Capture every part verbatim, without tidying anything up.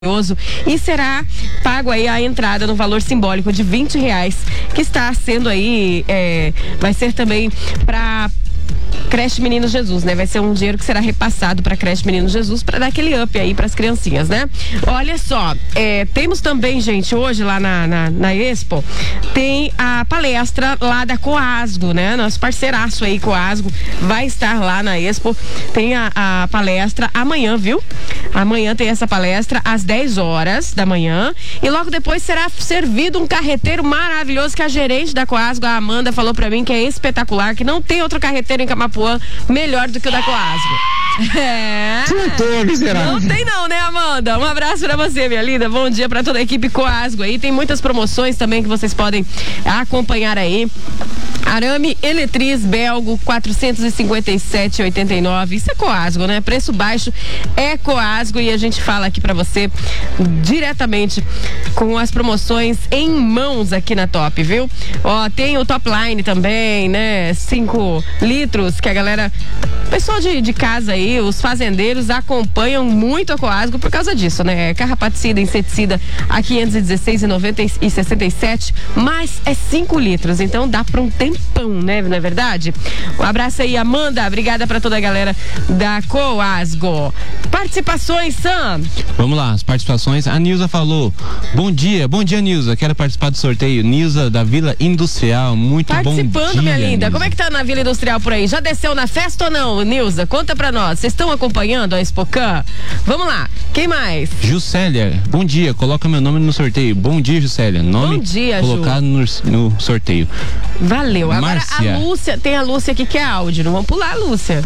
E será pago aí a entrada no valor simbólico de vinte reais, que está sendo aí, é, vai ser também para Creche Menino Jesus, né? Vai ser um dinheiro que será repassado para Creche Menino Jesus para dar aquele up aí para as criancinhas, né? Olha só, é, temos também, gente, hoje lá na, na, na Expo, tem a palestra lá da Coasgo, né? Nosso parceiraço aí, Coasgo, vai estar lá na Expo. Tem a, a palestra amanhã, viu? Amanhã tem essa palestra às dez horas da manhã e logo depois será servido um carreteiro maravilhoso que a gerente da Coasgo, a Amanda, falou para mim que é espetacular, que não tem outro carreteiro em Camapuã melhor do que o da Coasgo. É. Surtou, miserável. Não tem não, né, Amanda? Um abraço pra você, minha linda. Bom dia pra toda a equipe Coasgo aí. Tem muitas promoções também que vocês podem acompanhar aí. Arame Eletriz Belgo quatrocentos e cinquenta e sete reais e oitenta e nove centavos. Isso é Coasgo, né? Preço baixo é Coasgo e a gente fala aqui pra você diretamente com as promoções em mãos aqui na Top, viu? Ó, tem o Top Line também, né? cinco litros que a galera, pessoal de, de casa aí, os fazendeiros acompanham muito a Coasgo por causa disso, né? Carrapaticida, inseticida a quinhentos e dezesseis reais e noventa e sessenta e sete, mas é cinco litros, então dá pra um tempão, né? Não é verdade? Um abraço aí, Amanda, obrigada pra toda a galera da Coasgo. Participações, Sam? Vamos lá, as participações. A Nilza falou, bom dia, bom dia, Nilza, quero participar do sorteio. Nilza da Vila Industrial, muito bom dia. Participando, minha linda, Nilza. Como é que tá na Vila Industrial por aí? Já desceu na festa ou não, Nilza? Conta pra nós, vocês estão acompanhando a Expocan? Vamos lá, quem mais? Juscelia, bom dia, coloca meu nome no sorteio. Bom dia, Juscelia, nome Bom dia, colocado no, no sorteio. Valeu, agora Márcia. a Lúcia, tem a Lúcia aqui que é áudio, não vamos pular, Lúcia.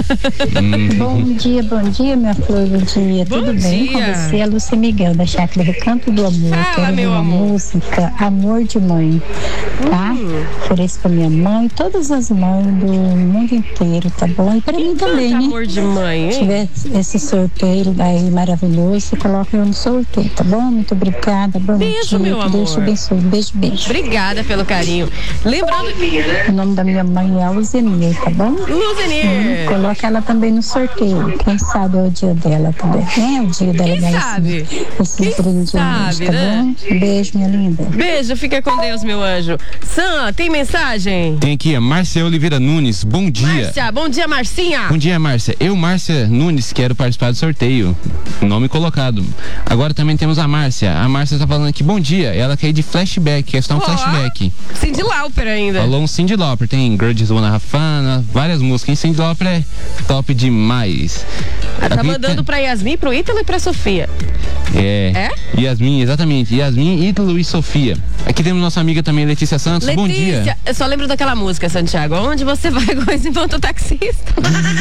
Hum. Bom dia, bom dia, minha flor, bom dia, Bom tudo bem dia. com você? A Lúcia Miguel, da Chácara Recanto do Amor. Fala, Quero meu uma amor. música, Amor de Mãe, tá? Hum. Por isso pra minha mãe, todas as mães do mundo inteiro, tá bom? E pra mim também, né? Amor de mãe, Se hein? tiver esse sorteio aí maravilhoso, você coloca eu no sorteio, tá bom? Muito obrigada, bom Beijo, dia, meu que Deus te amor. abençoe, beijo, beijo. Obrigada pelo carinho. Lembrando, O nome da minha mãe é Alzenir, tá bom? Luzenir, Coloca ela também no sorteio. Quem sabe é o dia dela também. Quem é o dia dela Quem ganhar sabe? esse, Quem esse brinde sabe, hoje, tá né? bom? Um beijo, minha linda. beijo, fica com Deus, meu anjo. Sam, tem mensagem? Tem aqui a Márcia Oliveira Nunes, bom dia. Márcia, bom dia, Marcinha. Bom dia, Márcia. Eu, Márcia Nunes, quero participar do sorteio. Nome colocado. Agora também temos a Márcia. A Márcia tá falando aqui, bom dia. Ela quer ir de flashback, quer estar um Ó, flashback. Cindy Lauper ainda. Falou um Cyndi Lauper, tem Girls Wanna Have Fun, várias músicas. E Cyndi Lauper é top demais. Ah, tá Aqui mandando tem- pra Yasmin, pro Ítalo e pra Sofia. É. É? Yasmin, exatamente. Yasmin, Ítalo e Sofia. Aqui temos nossa amiga também, Letícia Santos. Bom dia. Letícia, eu só lembro daquela música, Santiago. Onde você vai com esse ponto taxista?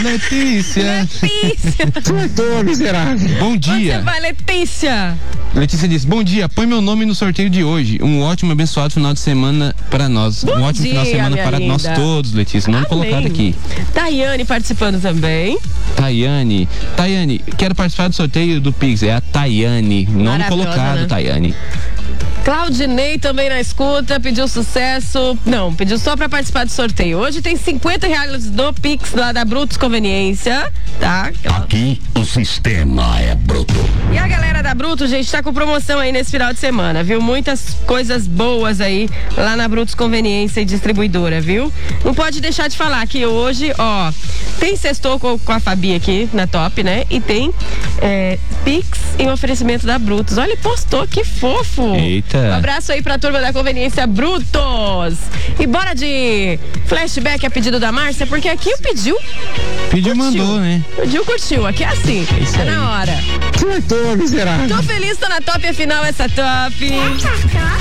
Letícia. Letícia. Surtou, miserável. Bom Onde você dia. vai, Letícia? Letícia disse, bom dia, põe meu nome no sorteio de hoje. Um ótimo, abençoado final de semana para nós. Bom um ótimo dia, final de semana minha para linda. nós todos, Letícia. Nome Amém. colocado aqui. Tayane participando também. Tayane. Tayane, quero participar do sorteio do Pix. É a Tayane. Nome Maravilhosa, colocado, né? Tayane. Claudinei também na escuta, pediu sucesso. Não, pediu só pra participar do sorteio. Hoje tem cinquenta reais do Pix lá da Brutus Conveniência, tá? Aqui o sistema é bruto. E a galera da Brutus, gente, tá com promoção aí nesse final de semana, viu? Muitas coisas boas aí lá na Brutus Conveniência e Distribuidora, viu? Não pode deixar de falar que hoje, ó, tem sextou com, com a Fabi aqui na Top, né? E tem é, Pix em oferecimento da Brutus. Olha, ele postou, que fofo! Eita. Um abraço aí pra turma da Conveniência Brutos. E bora de flashback a pedido da Márcia, porque aqui o pediu. Pediu, curtiu. mandou, né? Pediu, curtiu. Aqui é assim. É isso É aí. na hora. Surtou, miserável. Tô feliz, tô na Top, afinal essa Top.